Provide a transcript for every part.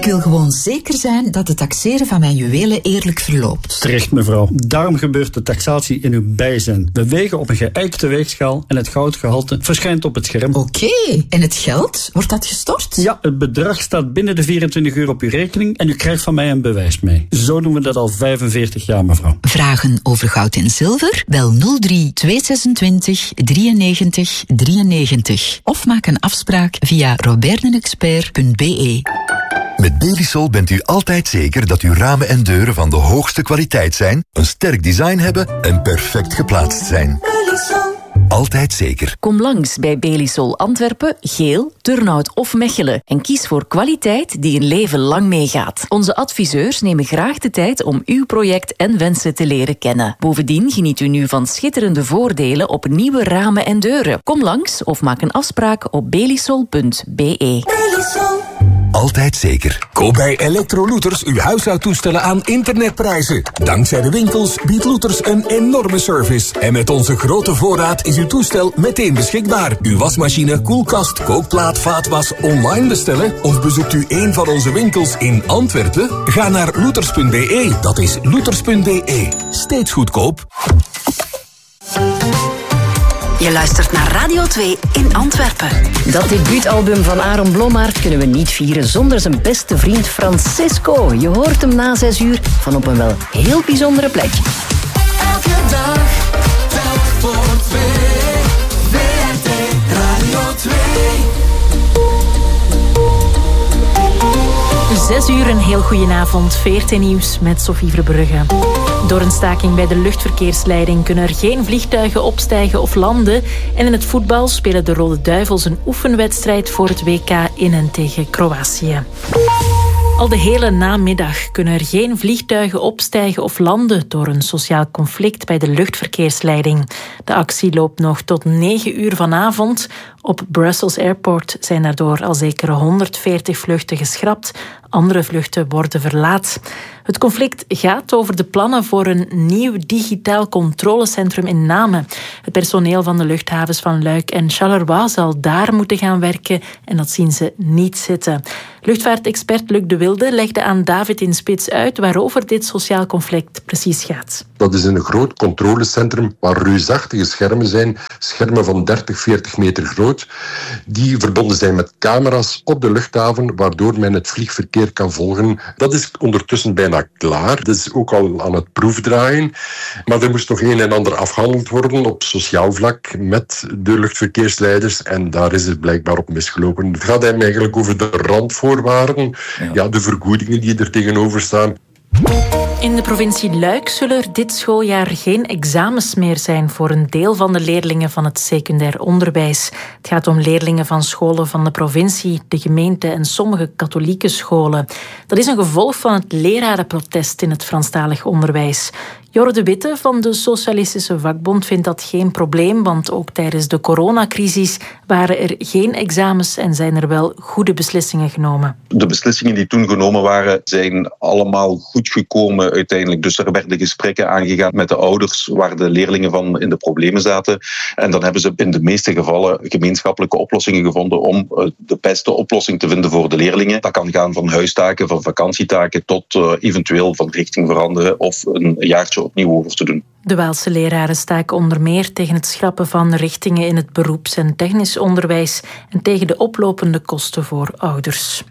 Ik wil gewoon zeker zijn dat het taxeren van mijn juwelen eerlijk verloopt. Terecht, mevrouw. Daarom gebeurt de taxatie in uw bijzijn. We wegen op een geëikte weegschaal en het goudgehalte verschijnt op het scherm. Oké, en het geld? Wordt dat gestort? Ja, het bedrag staat binnen de 24 uur op uw rekening en u krijgt van mij een bewijs mee. Zo doen we dat al 45 jaar, mevrouw. Vragen over goud en zilver? Bel 03 226 93 93 of maak een afspraak via robertdenexpert.be. Met Belisol bent u altijd zeker dat uw ramen en deuren van de hoogste kwaliteit zijn, een sterk design hebben en perfect geplaatst zijn. Belisol. Altijd zeker. Kom langs bij Belisol Antwerpen, Geel, Turnhout of Mechelen en kies voor kwaliteit die een leven lang meegaat. Onze adviseurs nemen graag de tijd om uw project en wensen te leren kennen. Bovendien geniet u nu van schitterende voordelen op nieuwe ramen en deuren. Kom langs of maak een afspraak op belisol.be. Belisol. Altijd zeker. Koop bij Electrolooters uw huishoudtoestellen aan internetprijzen. Dankzij de winkels biedt Looters een enorme service. En met onze grote voorraad is uw toestel meteen beschikbaar. Uw wasmachine, koelkast, kookplaat, vaatwas online bestellen? Of bezoekt u een van onze winkels in Antwerpen? Ga naar looters.be. Dat is looters.be. Steeds goedkoop. Je luistert naar Radio 2 in Antwerpen. Dat debuutalbum van Aaron Blommaert kunnen we niet vieren zonder zijn beste vriend Francisco. Je hoort hem na 6 uur van op een wel heel bijzondere plek. Elke dag, telk voor 2. WRT Radio 2. 6 uur, een heel goedenavond. VRT Nieuws met Sophie Verbrugge. Door een staking bij de luchtverkeersleiding kunnen er geen vliegtuigen opstijgen of landen. En in het voetbal spelen de Rode Duivels een oefenwedstrijd voor het WK in en tegen Kroatië. Al de hele namiddag kunnen er geen vliegtuigen opstijgen of landen door een sociaal conflict bij de luchtverkeersleiding. De actie loopt nog tot 9 uur vanavond. Op Brussels Airport zijn daardoor al zeker 140 vluchten geschrapt. Andere vluchten worden verlaat. Het conflict gaat over de plannen voor een nieuw digitaal controlecentrum in Namen. Het personeel van de luchthavens van Luik en Charleroi zal daar moeten gaan werken en dat zien ze niet zitten. Luchtvaartexpert Luc de Wilde legde aan David in Spits uit waarover dit sociaal conflict precies gaat. Dat is een groot controlecentrum waar reusachtige schermen zijn, schermen van 30, 40 meter groot, die verbonden zijn met camera's op de luchthaven, waardoor men het vliegverkeer kan volgen. Dat is ondertussen bijna klaar. Dat is ook al aan het proefdraaien. Maar er moest nog een en ander afgehandeld worden op sociaal vlak met de luchtverkeersleiders en daar is het blijkbaar op misgelopen. Het gaat eigenlijk over de randvoorwaarden, de vergoedingen die er tegenover staan. In de provincie Luik zullen er dit schooljaar geen examens meer zijn voor een deel van de leerlingen van het secundair onderwijs. Het gaat om leerlingen van scholen van de provincie, de gemeente en sommige katholieke scholen. Dat is een gevolg van het lerarenprotest in het Franstalig onderwijs. Jorre de Witte van de Socialistische Vakbond vindt dat geen probleem, want ook tijdens de coronacrisis waren er geen examens en zijn er wel goede beslissingen genomen. De beslissingen die toen genomen waren, zijn allemaal goed gekomen uiteindelijk. Dus er werden gesprekken aangegaan met de ouders waar de leerlingen van in de problemen zaten. En dan hebben ze in de meeste gevallen gemeenschappelijke oplossingen gevonden om de beste oplossing te vinden voor de leerlingen. Dat kan gaan van huistaken, van vakantietaken tot eventueel van richting veranderen of een jaartje opnieuw over te doen. De Waalse leraren staken onder meer tegen het schrappen van richtingen in het beroeps- en technisch onderwijs en tegen de oplopende kosten voor ouders.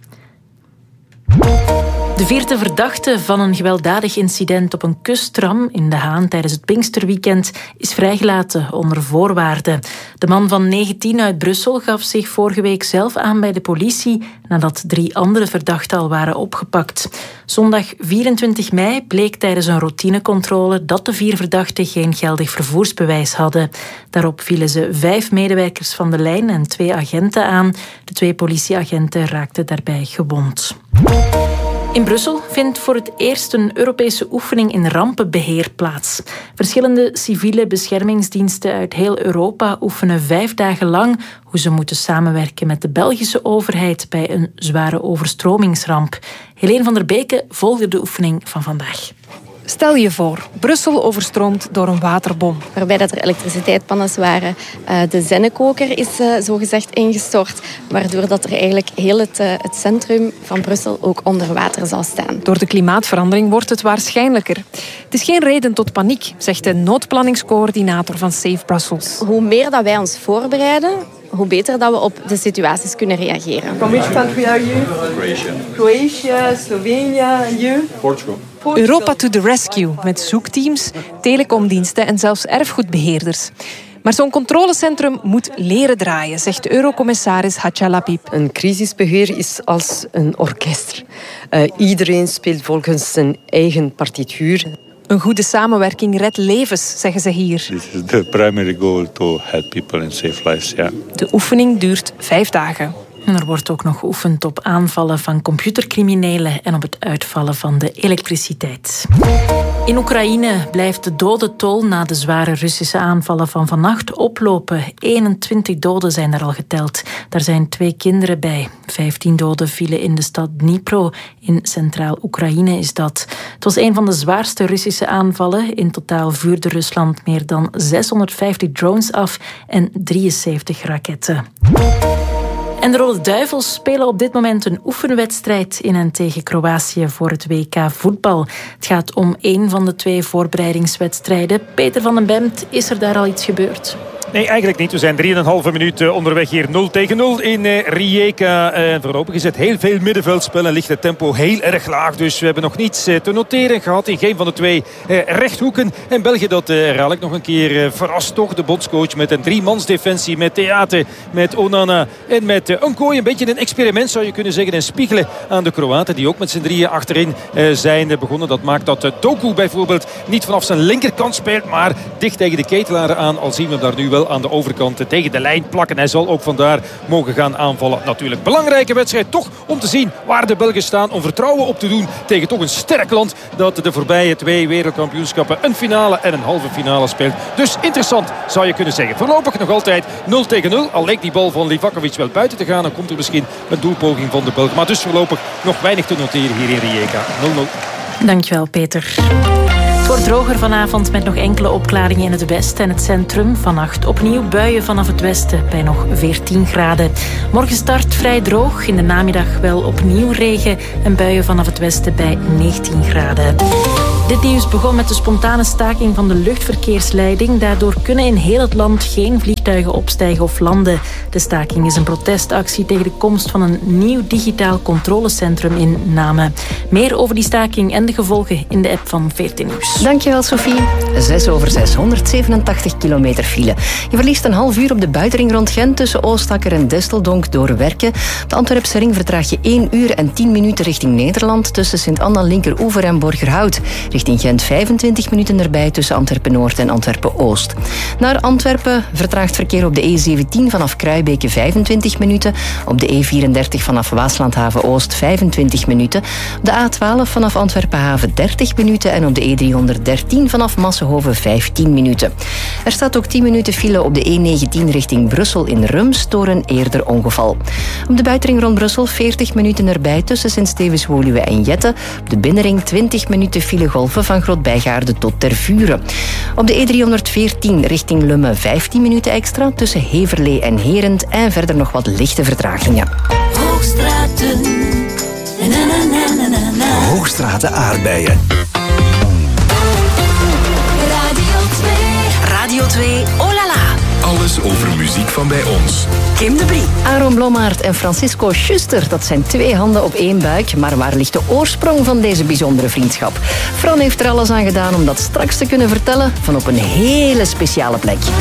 De 4e verdachte van een gewelddadig incident op een kusttram in De Haan tijdens het Pinksterweekend is vrijgelaten onder voorwaarden. De man van 19 uit Brussel gaf zich vorige week zelf aan bij de politie nadat 3 andere verdachten al waren opgepakt. Zondag 24 mei bleek tijdens een routinecontrole dat de 4 verdachten geen geldig vervoersbewijs hadden. Daarop vielen ze 5 medewerkers van de lijn en 2 agenten aan. De 2 politieagenten raakten daarbij gewond. In Brussel vindt voor het eerst een Europese oefening in rampenbeheer plaats. Verschillende civiele beschermingsdiensten uit heel Europa oefenen 5 dagen lang hoe ze moeten samenwerken met de Belgische overheid bij een zware overstromingsramp. Helene van der Beke volgde de oefening van vandaag. Stel je voor, Brussel overstroomt door een waterbom. Waarbij dat er elektriciteitspannen waren. De zennekoker is zogezegd ingestort, waardoor dat er eigenlijk heel het centrum van Brussel ook onder water zal staan. Door de klimaatverandering wordt het waarschijnlijker. Het is geen reden tot paniek, zegt de noodplanningscoördinator van Safe Brussels. Hoe meer dat wij ons voorbereiden, hoe beter dat we op de situaties kunnen reageren. From which country are you? Croatia, Slovenia and you? Portugal. Europa to the rescue, met zoekteams, telecomdiensten en zelfs erfgoedbeheerders. Maar zo'n controlecentrum moet leren draaien, zegt Eurocommissaris Hatja Lapid. Een crisisbeheer is als een orkest. Iedereen speelt volgens zijn eigen partituur. Een goede samenwerking redt levens, zeggen ze hier. This is the primary goal to help people and save lives. Yeah. De oefening duurt 5 dagen. En er wordt ook nog geoefend op aanvallen van computercriminelen en op het uitvallen van de elektriciteit. In Oekraïne blijft de dodentol na de zware Russische aanvallen van vannacht oplopen. 21 doden zijn er al geteld. Daar zijn 2 kinderen bij. 15 doden vielen in de stad Dnipro. In centraal Oekraïne is dat. Het was een van de zwaarste Russische aanvallen. In totaal vuurde Rusland meer dan 650 drones af en 73 raketten. En de Rode Duivels spelen op dit moment een oefenwedstrijd in en tegen Kroatië voor het WK voetbal. Het gaat om 1 van de 2 voorbereidingswedstrijden. Peter van den Bemt, is er daar al iets gebeurd? Nee, eigenlijk niet. We zijn 3,5 minuten onderweg hier. 0-0 in Rijeka. Voorlopig is het heel veel middenveldspel en ligt het tempo heel erg laag. Dus we hebben nog niets te noteren gehad in geen van de 2 rechthoeken. En België, dat herhaal ik nog een keer, verrast toch de bondscoach met een 3-mansdefensie. Met Theate, met Onana en met Onkooi. Een beetje een experiment zou je kunnen zeggen. En spiegelen aan de Kroaten die ook met z'n 3 achterin zijn begonnen. Dat maakt dat Doku bijvoorbeeld niet vanaf zijn linkerkant speelt, maar dicht tegen de ketelaren aan. Al zien we daar nu wel aan de overkant tegen de lijn plakken. Hij zal ook vandaar mogen gaan aanvallen. Natuurlijk belangrijke wedstrijd toch om te zien waar de Belgen staan. Om vertrouwen op te doen tegen toch een sterk land dat de voorbije 2 wereldkampioenschappen een finale en een halve finale speelt. Dus interessant zou je kunnen zeggen. Voorlopig nog altijd 0-0. Al leek die bal van Livakovic wel buiten te gaan. Dan komt er misschien een doelpoging van de Belgen. Maar dus voorlopig nog weinig te noteren hier in Rijeka. 0-0. Dankjewel, Peter. Het wordt droger vanavond met nog enkele opklaringen in het westen en het centrum. Vannacht opnieuw buien vanaf het westen bij nog 14 graden. Morgen start vrij droog. In de namiddag wel opnieuw regen en buien vanaf het westen bij 19 graden. Dit nieuws begon met de spontane staking van de luchtverkeersleiding. Daardoor kunnen in heel het land geen vliegtuigen opstijgen of landen. De staking is een protestactie tegen de komst van een nieuw digitaal controlecentrum in Namen. Meer over die staking en de gevolgen in de app van VRT Nieuws. Dankjewel, Sophie. 6/6, 187 kilometer file. Je verliest een half uur op de buitenring rond Gent tussen Oostakker en Desteldonk door werken. Op de Antwerpse ring vertraag je 1 uur en 10 minuten richting Nederland tussen Sint-Anna, Linkeroever en Borgerhout. Richting Gent 25 minuten erbij tussen Antwerpen-Noord en Antwerpen-Oost. Naar Antwerpen vertraagt verkeer op de E17 vanaf Kruibeke 25 minuten. Op de E34 vanaf Waaslandhaven-Oost 25 minuten. Op de A12 vanaf Antwerpen-Haven 30 minuten en op de E313 vanaf Massenhoven 15 minuten. Er staat ook 10 minuten file op de E19 richting Brussel in Rums door een eerder ongeval. Op de buitenring rond Brussel 40 minuten erbij tussen Sint-Stevens-Woluwe en Jette. Op de binnenring 20 minuten file golven van Grootbijgaarden tot Tervuren. Op de E314 richting Lummen 15 minuten extra tussen Heverlee en Herent en verder nog wat lichte vertragingen. Hoogstraten. Hoogstraten aardbeien. Radio 2, oh la la. Alles over muziek van bij ons. Kim de Brie. Aaron Blommaert en Francisco Schuster, dat zijn 2 handen op 1 buik. Maar waar ligt de oorsprong van deze bijzondere vriendschap? Fran heeft er alles aan gedaan om dat straks te kunnen vertellen van op een hele speciale plek.